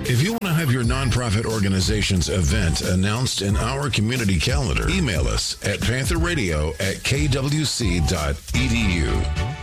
If you want to have your nonprofit organization's event announced in our community calendar, email us at pantherradio@kwc.edu.